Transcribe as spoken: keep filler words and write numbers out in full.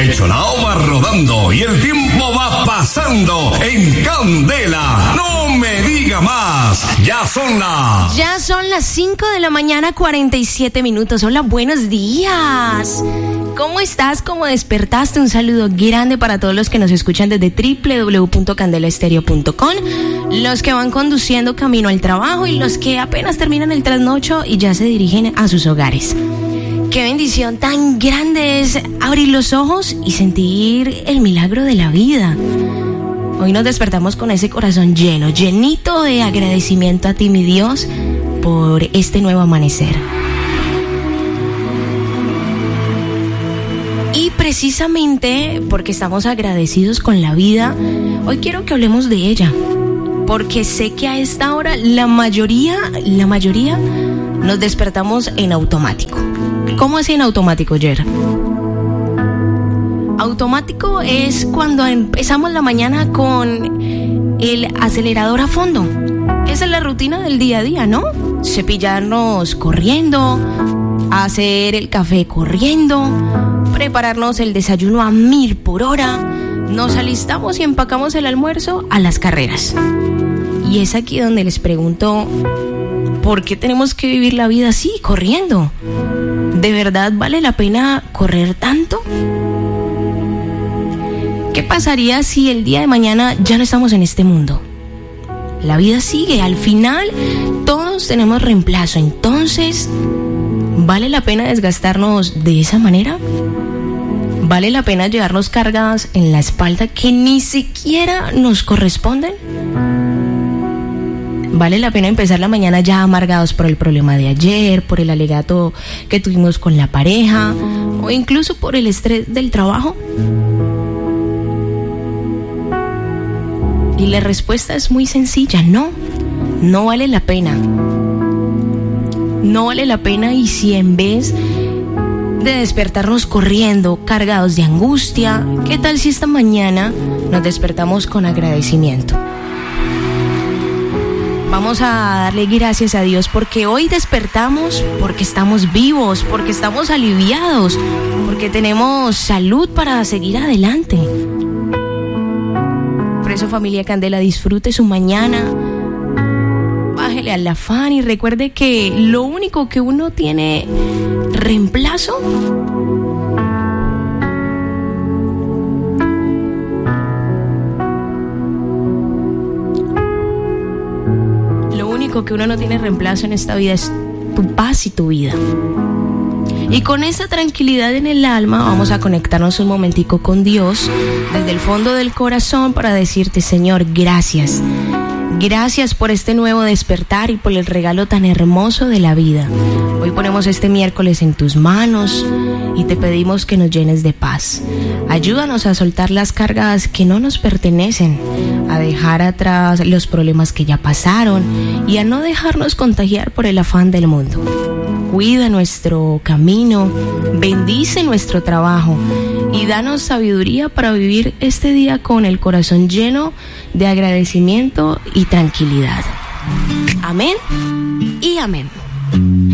el cholao va rodando y el tiempo va pasando en candela. No me diga más, ya son las... Ya son las cinco de la mañana, cuarenta y siete minutos. Hola, buenos días. ¿Cómo estás? ¿Cómo despertaste? Un saludo grande para todos los que nos escuchan desde doble u doble u doble u punto candela estéreo punto com, los que van conduciendo camino al trabajo y los que apenas terminan el trasnocho y ya se dirigen a sus hogares. Qué bendición tan grande es abrir los ojos y sentir el milagro de la vida. Hoy nos despertamos con ese corazón lleno, llenito de agradecimiento a ti, mi Dios, por este nuevo amanecer. Y precisamente porque estamos agradecidos con la vida, hoy quiero que hablemos de ella. Porque sé que a esta hora la mayoría, la mayoría nos despertamos en automático. ¿Cómo así en automático, Jer? Automático es cuando empezamos la mañana con el acelerador a fondo. Esa es la rutina del día a día, ¿no? Cepillarnos corriendo, hacer el café corriendo, prepararnos el desayuno a mil por hora, nos alistamos y empacamos el almuerzo a las carreras. Y es aquí donde les pregunto, ¿por qué tenemos que vivir la vida así, corriendo? ¿De verdad vale la pena correr tanto? ¿Qué pasaría si el día de mañana ya no estamos en este mundo? La vida sigue, al final todos tenemos reemplazo, entonces, ¿vale la pena desgastarnos de esa manera? ¿Vale la pena llevarnos cargas en la espalda que ni siquiera nos corresponden? ¿Vale la pena empezar la mañana ya amargados por el problema de ayer, por el alegato que tuvimos con la pareja o incluso por el estrés del trabajo? Y la respuesta es muy sencilla, no, no vale la pena. No vale la pena, y si en vez de despertarnos corriendo, cargados de angustia, ¿qué tal si esta mañana nos despertamos con agradecimiento? Vamos a darle gracias a Dios porque hoy despertamos, porque estamos vivos, porque estamos aliviados, porque tenemos salud para seguir adelante. Por eso, familia Candela, disfrute su mañana, bájele al afán y recuerde que lo único que uno tiene reemplazo lo único que uno no tiene reemplazo en esta vida es tu paz y tu vida. Y con esa tranquilidad en el alma vamos a conectarnos un momentico con Dios desde el fondo del corazón para decirte, Señor, gracias. Gracias por este nuevo despertar y por el regalo tan hermoso de la vida. Hoy ponemos este miércoles en tus manos y te pedimos que nos llenes de paz. Ayúdanos a soltar las cargas que no nos pertenecen, a dejar atrás los problemas que ya pasaron y a no dejarnos contagiar por el afán del mundo. Cuida nuestro camino, bendice nuestro trabajo y danos sabiduría para vivir este día con el corazón lleno de agradecimiento y tranquilidad. Amén y amén.